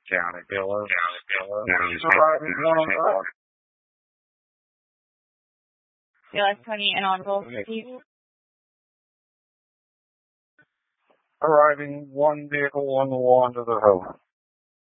Caterpillar. Please arrive at 1 o'clock. CLS 20 and on roll, please. Arriving 1 vehicle on the lawn to the road.